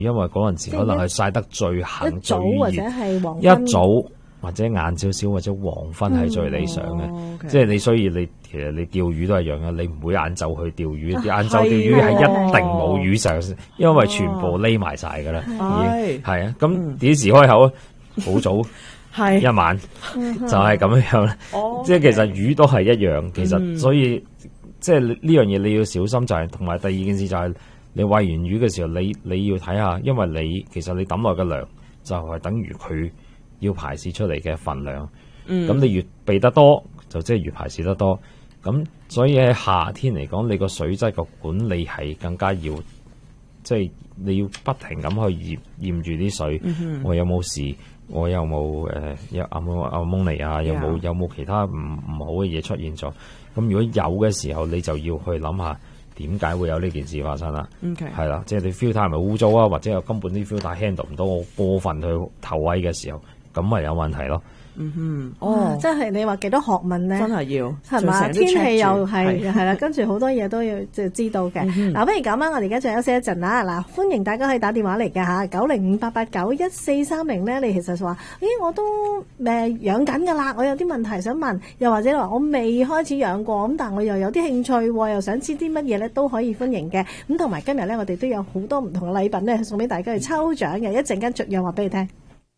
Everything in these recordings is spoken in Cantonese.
因為嗰陣時可能係曬得最行最熱， 或者係黃昏一早或者晏少少或者黃昏係最理想嘅。即係你所以你其實你釣魚都係一樣嘅，你唔會晏晝去釣魚，晏晝釣魚係一定冇魚上，因為全部匿埋晒噶啦。係啊，咁幾時開口啊？好早。一晚就係咁樣啦，即係其實魚都係一樣，其實所以即係呢樣嘢你要小心，就係同埋第二件事就係你餵完魚嘅時候，你要睇下，因為其實你抌落嘅糧就係等於佢要排泄出嚟嘅份量，咁你越備得多，就即係越排泄得多，咁所以喺夏天嚟講，你個水質個管理係更加要，即係你要不停咁去驗住啲水，我有冇事。我有冇有阿蒙尼啊？有冇其他唔好嘅嘢出現咗？咁如果有嘅時候，你就要去諗下點解會有呢件事發生啦。係啦，即係你 filter 係咪污糟啊？或者根本啲 filter handle 唔到我過分去投餵嘅時候，咁咪有問題咯。 真係你話幾多學問咧？ 真係要係嘛？天氣又係啦，跟住好多嘢都要即係知道嘅。嗱，不如咁啊，我哋而家再休息一陣啦。嗱，歡迎大家可以打電話嚟㗎嚇，90588914430咧。你其實話，我都養緊㗎啦，我有啲問題想問，又或者話我未開始養過，咁但係我又有啲興趣喎，又想知啲乜嘢咧，都可以歡迎嘅。咁同埋今日咧，我哋都有好多唔同嘅禮品咧，送俾大家去抽獎嘅。一陣間逐樣話俾你聽。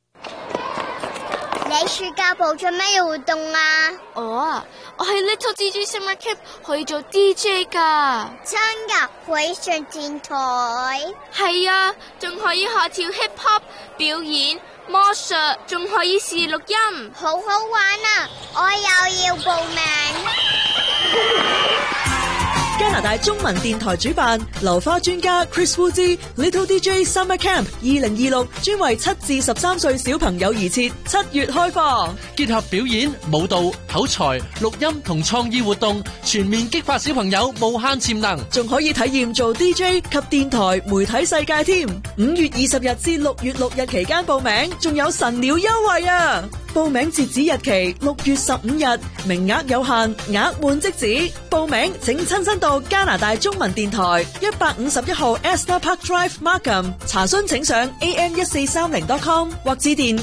你暑假部做咩活動啊？ 我係 Little DJ Summer Camp 可以做 DJ 噶。 真噶？可以上電台？ 係啊，仲可以學跳 hip hop 表演、魔術，仲可以試錄音， 好好玩啊！我又要報名。 加拿大中文電台主辦流花專家 Chris Wu 之 Little DJ Summer Camp 2026，專為7至13歲小朋友而設，7月開放， 結合表演、舞蹈、口才、錄音同創意活動，全面激發小朋友無限潛能， 仲可以體驗做 DJ 及電台媒體世界添。5月20日至6月6日期間報名，仲有神鳥優惠啊！報名截止日期6月15日，名額有限，額滿即止。報名請親身到加拿大中文電台151號 Esther Park Drive Markham， 查詢請上 am1430.com 或致電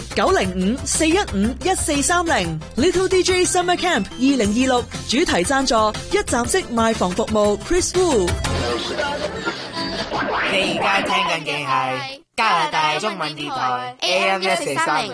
905-415-1430。Little DJ Summer Camp 2026主題贊助一站式賣房服務 Chris Wu。 你而家聽緊嘅係加拿大中文電台 AM1430。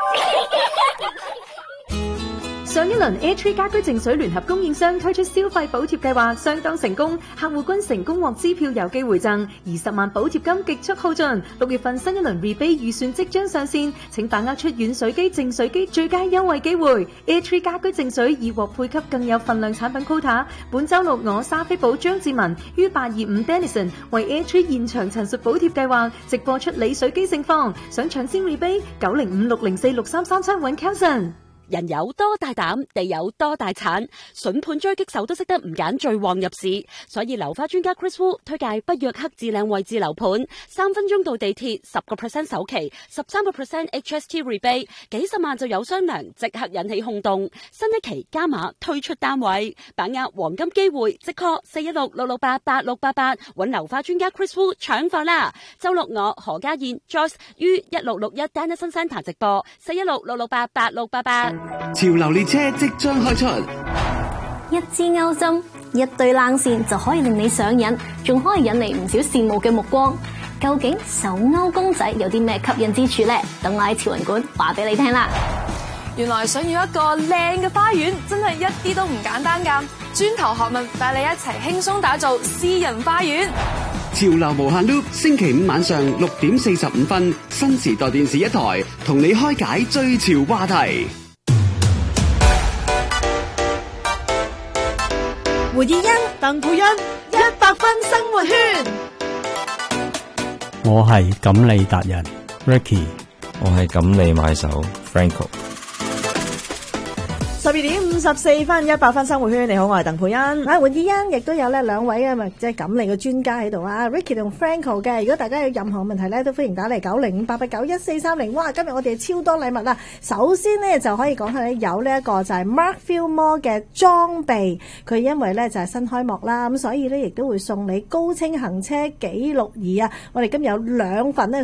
上一輪 A3 家居淨水聯合供應商推出消費補貼計劃相當成功，客戶均成功獲支票郵寄回贈，20萬補貼金極速耗盡。6月份新一輪 rebate 預算即將上線，請把握出軟水機、淨水機最佳優惠機會。A3 家居淨水已獲配給更有份量產品 quota。本週六我沙菲堡張志文於825 Denison 為 A3 現場陳述補貼計劃直播出理水機盛況，想搶先 rebate 905-604-6337揾 Kelson。 人有多大膽，地有多大產，筍盤狙擊手都識得唔揀最旺入市，所以流花專家 Chris Wu 推介不約克至靚位置樓盤，3分鐘到地鐵，10% 首期，13% HST rebate，幾十萬就有商量，即刻引起轟動。新一期加碼推出單位，把握黃金機會，即 call 416-668-8688揾流花專家 Chris Wu 搶貨啦！周六我何家燕 Joyce 於1661 Dennison Centre 直播，416-668-8688。 潮流列車即將開出， 一支鈎針，一對冷線就可以令你上癮，仲可以引嚟唔少羨慕嘅目光。究竟手鈎公仔有啲咩吸引之處呢？等我喺潮人館話俾你聽啦。 原來想要一個靚嘅花園，真係一啲都唔簡單㗎。磚頭學問帶你一齊輕鬆打造私人花園。 潮流無限 loop， 星期五晚上6點45分，新時代電視一台，同你開解最潮話題。 胡燕欣、鄧佩欣100分生活圈。 我係錦鯉達人 Ricky， 我係錦鯉買手 Franco。 12點 54分100分生活圈，你好，我係鄧佩欣。 啊，換之欣亦都有咧兩位啊，即係錦鯉嘅專家喺度啊 ，Ricky 同 Franco 嘅。如果大家有任何問題咧，都歡迎打嚟90588911430。哇，今日我哋超多禮物啦！首先呢，就可以講下咧，有呢一個就係 Markfield Mall 嘅裝備，佢因為咧就係新開幕啦，咁所以咧亦都會送你高清行車記錄儀啊！我哋今日有2份咧。